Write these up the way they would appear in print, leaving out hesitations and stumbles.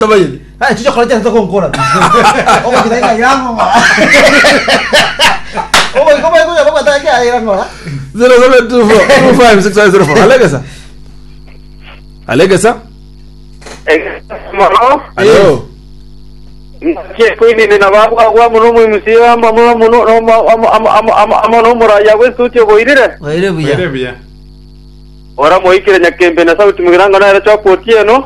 Tabayini. Chicho kola jana toko ngora. Omo kitaika yango ngora. Omo kuya baba taka yango ngora. 0724256504. Alegesa. Mano. Allo. Che quindi nella va muno musiba muno mura ya we studio goirire. Waire buya. Ora moikire nyakembe na sauti mugiranga na era chapotie no.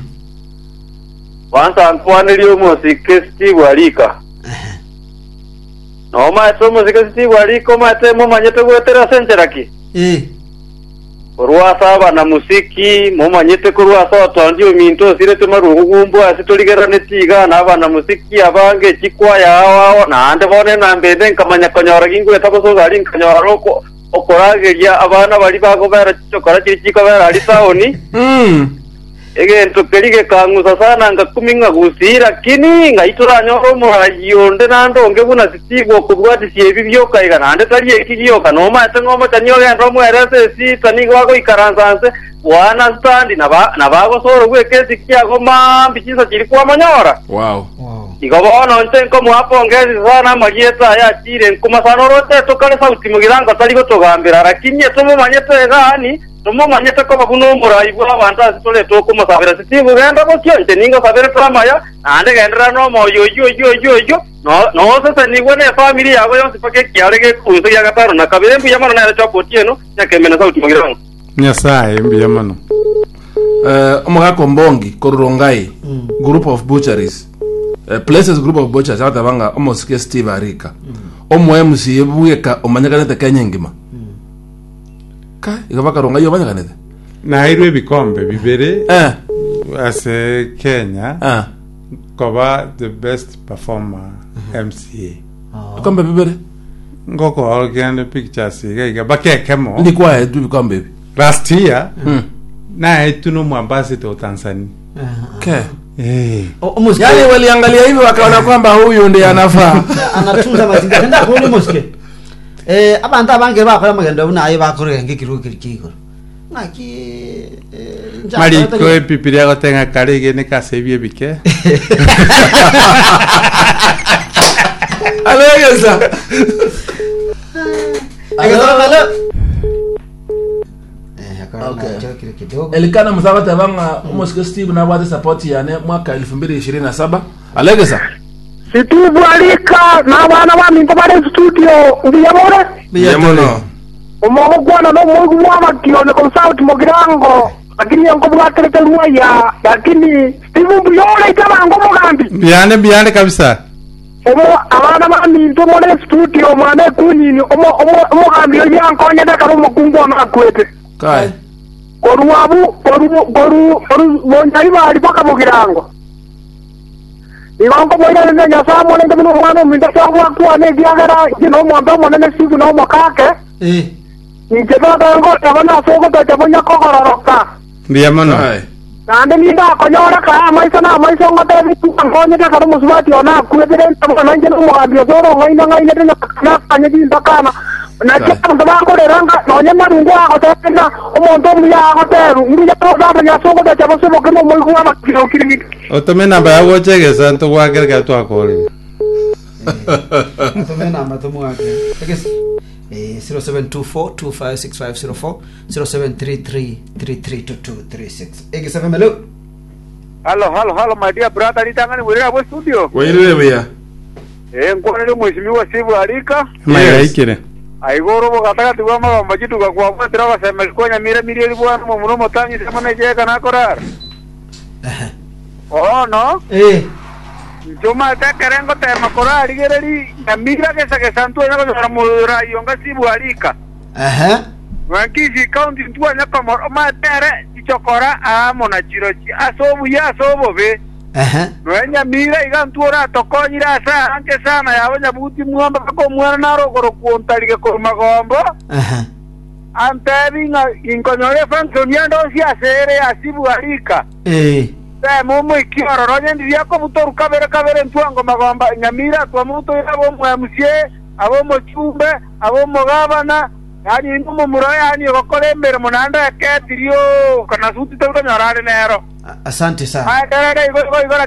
Wanza antoanelio musike Steve Alika. No ma so musike Steve Alika ma temo manyete gwetera senjeraki. Ruwa saba na musiki mumanyete kurwa soto ndio minto sire tumarugumbu asitoligerane tiga na bana musiki abange chikwaya awa na ande bone na mbende nkamanya konyora kingwe takoso gari nkanyora roko okorageria abana bali bagobera chokora chichika bera ali taoni ege ntokerige kangusa sana ngakuminga gusira kini ngaitura nyoro murayonde nando ngebuna sitigo kubwati siebi byoka iga nande tari ekigyoka no mate ngoma tanyoga ndo mwerese si tani wako ikaransanse wana stand na bago soro gwekezi kyago mambikisa kiri kwa manyora. Wow. Igobona ntenko muapongezi sana magieta ya chire nkuma sanorote tokale sauti mugiranga tali gotogambira rakini etomo manyete gani tomo manyete ko babuno murayibu abantu asitole toko musabira sitibu genda bokyo nteninga sabira tramaya ande gendra no moyo yo no sasa ni wone family yabo yose pake kyarege kunso ya gataro na kabire mbu yamano na chapotie no yakemena sauti mugiranga Nyasaye mbu yamano omugako mbongi korongai group of butcheries. Places group of butchers out abanga omosike Steve Arika. Omwe MC yebuyeka omanyakanete kanyengima. Ka igabaka ronga yo manyakanete. Na irwe bikombe bibere as Kenya koba the best performer MCA. Bikombe bibere. Ngoko organe pictures iga bakekemo. Ndi kwa edu bikombe. Last year na etuno mwambassador Tanzania. Ke. Yani waliangalia hivi wakaona kwamba huyu ndiye anafaa. Anatunza mazingira. Nenda kuone muske. Abantu abange bakora magendo bunaye bakore ngikiru kirikiko. Naki Mari ko epipiria gotenga karege ne kasebie bike. Alegesa. Agora Elikana msabata banga Moscow Steve na wade support ya mwaka 2027. Alegesa. Steve Alika na bana bami ngobare studio ndiyabore. Biyamono. Omo gwana no mungu mwana kione ko sauti mogirango. Lakini yango bwatete luya lakini Steve Buyole kama ngomo gambi. Biane kabisa. Omo abana bami ndomore studio mane kunini omo gambi yango nyada karumo kungwa makwete. Kai. Koru monjari bari paka mugirango. Iwango moira nene nyasamo nende bino mwana minda changwa kwa ne diagara jino mwamba mwana siku no makake. Nijeba dango tabana soko tabanya kokororoka. Biyamono. Nande minda konyora ka maisa ngata bitu ngonya ka karu musbati ona kuebere tabana nje no mwambio zoro ngoina nene na kanya ndakana. Na kama ndako ranga nonya marungu akotena omonto muya akoteru ngiya toda nya soko da chabo sebo kemo mulku ama kiriki Otome namba ya wochege santo wagerga to akoli. Otome namba to muake. 0724256504 0733332236. Egesa famelo. Hello my dear brother nitangani mwira hapo studio. Wairwe bya. Nkonele mheshimiwa Steve Alika. Maikire. Aigoro bogatagati wa mabamba jituga kwa kwetera basemelikonya mire mirieli bwana mu muno motanyi semana jeka nakorar. No. Joma takerengo te makorari gereri namira que santu na ko mura yonga Steve Alika. Wankisi county tuwa nyaka ma tere chokora amona chirochi asobo be. Wenya mira igantura tokonyira sa anke sana yawonya buti muamba ko mwana naro koro kuontalige ko magombo. Antebinga inkonyore fansonia ndo si asere asibu Alika. Mumu ikioro ronya ndiyako butoru kabere ntwango magomba nyamira kwa muto yabo mwamusie abo mochumbe abo mogabana yani numu muraya yani gokole mbere munanda yaketirio kana suti to nyorare nero. Asante sana. Haya, tara igora